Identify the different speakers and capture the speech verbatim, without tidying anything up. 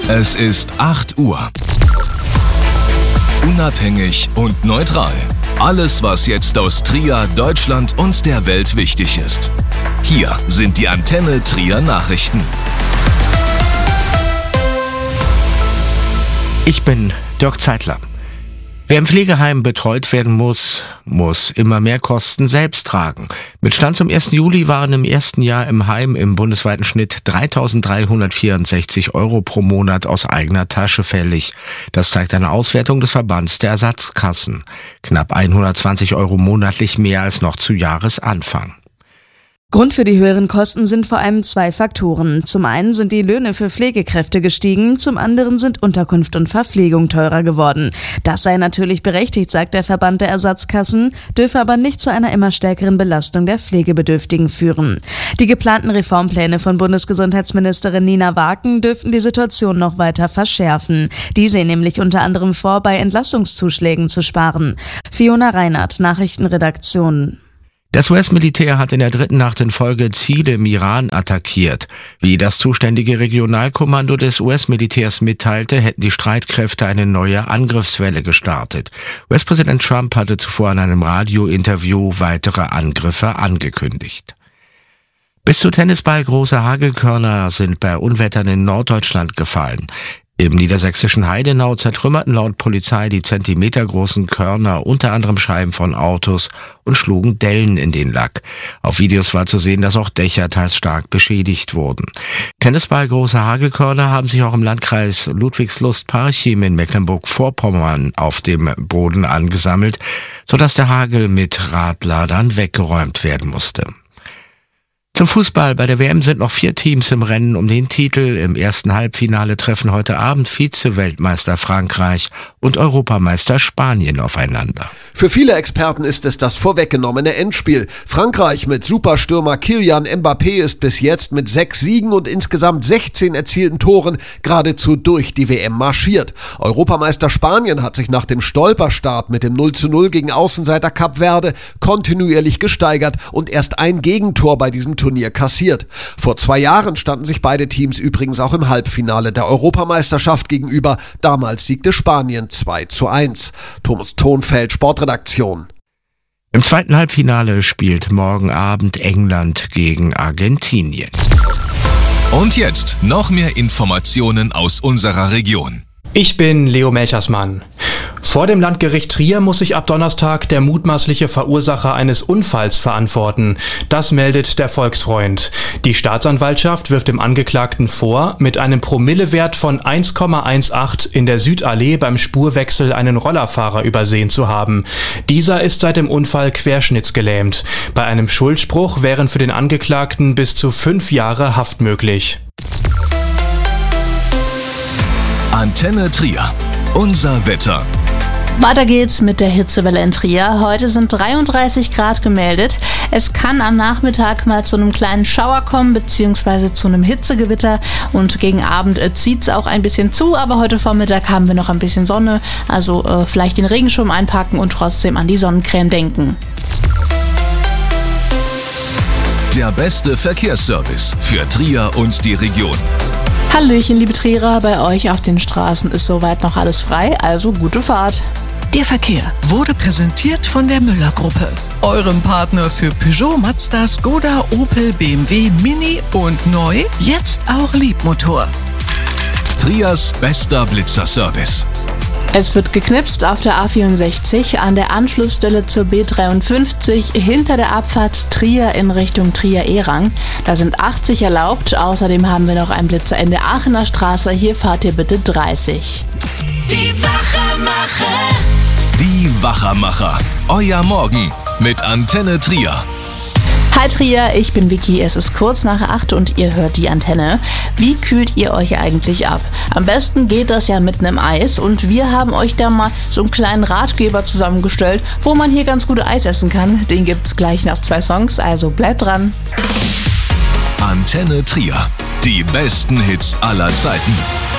Speaker 1: Es ist acht Uhr. Unabhängig und neutral. Alles, was jetzt aus Trier, Deutschland und der Welt wichtig ist. Hier sind die Antenne Trier Nachrichten.
Speaker 2: Ich bin Dirk Zeitler. Wer im Pflegeheim betreut werden muss, muss immer mehr Kosten selbst tragen. Mit Stand zum ersten Juli waren im ersten Jahr im Heim im bundesweiten Schnitt dreitausenddreihundertvierundsechzig Euro pro Monat aus eigener Tasche fällig. Das zeigt eine Auswertung des Verbands der Ersatzkassen. Knapp hundertzwanzig Euro monatlich mehr als noch zu Jahresanfang.
Speaker 3: Grund für die höheren Kosten sind vor allem zwei Faktoren. Zum einen sind die Löhne für Pflegekräfte gestiegen, zum anderen sind Unterkunft und Verpflegung teurer geworden. Das sei natürlich berechtigt, sagt der Verband der Ersatzkassen, dürfe aber nicht zu einer immer stärkeren Belastung der Pflegebedürftigen führen. Die geplanten Reformpläne von Bundesgesundheitsministerin Nina Waken dürften die Situation noch weiter verschärfen. Die sehen nämlich unter anderem vor, bei Entlastungszuschlägen zu sparen. Fiona Reinhardt, Nachrichtenredaktion.
Speaker 2: Das U S-Militär hat in der dritten Nacht in Folge Ziele im Iran attackiert. Wie das zuständige Regionalkommando des U S-Militärs mitteilte, hätten die Streitkräfte eine neue Angriffswelle gestartet. U S-Präsident Trump hatte zuvor in einem Radiointerview weitere Angriffe angekündigt. Bis zu Tennisball große Hagelkörner sind bei Unwettern in Norddeutschland gefallen. Im niedersächsischen Heidenau zertrümmerten laut Polizei die zentimetergroßen Körner unter anderem Scheiben von Autos und schlugen Dellen in den Lack. Auf Videos war zu sehen, dass auch Dächer teils stark beschädigt wurden. Tennisball große Hagelkörner haben sich auch im Landkreis Ludwigslust-Parchim in Mecklenburg-Vorpommern auf dem Boden angesammelt, sodass der Hagel mit Radladern weggeräumt werden musste. Zum Fußball. Bei der W M sind noch vier Teams im Rennen um den Titel. Im ersten Halbfinale treffen heute Abend Vize-Weltmeister Frankreich und Europameister Spanien aufeinander.
Speaker 4: Für viele Experten ist es das vorweggenommene Endspiel. Frankreich mit Superstürmer Kylian Mbappé ist bis jetzt mit sechs Siegen und insgesamt sechzehn erzielten Toren geradezu durch die W M marschiert. Europameister Spanien hat sich nach dem Stolperstart mit dem null zu null gegen Außenseiter Kap Verde kontinuierlich gesteigert und erst ein Gegentor bei diesem Turnier kassiert. Vor zwei Jahren standen sich beide Teams übrigens auch im Halbfinale der Europameisterschaft gegenüber. Damals siegte Spanien zwei zu eins. Thomas Thonfeld, Sportredaktion.
Speaker 2: Im zweiten Halbfinale spielt morgen Abend England gegen Argentinien.
Speaker 1: Und jetzt noch mehr Informationen aus unserer Region.
Speaker 5: Ich bin Leo Melchersmann. Vor dem Landgericht Trier muss sich ab Donnerstag der mutmaßliche Verursacher eines Unfalls verantworten. Das meldet der Volksfreund. Die Staatsanwaltschaft wirft dem Angeklagten vor, mit einem Promillewert von eins Komma achtzehn in der Südallee beim Spurwechsel einen Rollerfahrer übersehen zu haben. Dieser ist seit dem Unfall querschnittsgelähmt. Bei einem Schuldspruch wären für den Angeklagten bis zu fünf Jahre Haft möglich.
Speaker 1: Antenne Trier. Unser Wetter.
Speaker 6: Weiter geht's mit der Hitzewelle in Trier. Heute sind dreiunddreißig Grad gemeldet. Es kann am Nachmittag mal zu einem kleinen Schauer kommen, beziehungsweise zu einem Hitzegewitter. Und gegen Abend äh, zieht's auch ein bisschen zu, aber heute Vormittag haben wir noch ein bisschen Sonne. Also äh, vielleicht den Regenschirm einpacken und trotzdem an die Sonnencreme denken.
Speaker 1: Der beste Verkehrsservice für Trier und die Region.
Speaker 6: Hallöchen, liebe Trierer, bei euch auf den Straßen ist soweit noch alles frei, also gute Fahrt.
Speaker 7: Der Verkehr wurde präsentiert von der Müller-Gruppe, eurem Partner für Peugeot, Mazda, Skoda, Opel, B M W, Mini und neu, jetzt auch Liebmotor.
Speaker 1: Triers bester Blitzerservice.
Speaker 6: Es wird geknipst auf der A vierundsechzig an der Anschlussstelle zur B dreiundfünfzig hinter der Abfahrt Trier in Richtung Trier-Erang. Da sind achtzig erlaubt. Außerdem haben wir noch einen Blitzer in der Aachener Straße. Hier fahrt ihr bitte dreißig.
Speaker 8: Die Wachermacher.
Speaker 1: Die Wachermacher. Euer Morgen mit Antenne Trier.
Speaker 6: Hi Trier, ich bin Vicky, es ist kurz nach acht und ihr hört die Antenne. Wie kühlt ihr euch eigentlich ab? Am besten geht das ja mit einem Eis und wir haben euch da mal so einen kleinen Ratgeber zusammengestellt, wo man hier ganz gut Eis essen kann. Den gibt's gleich nach zwei Songs, also bleibt dran.
Speaker 1: Antenne Trier, die besten Hits aller Zeiten.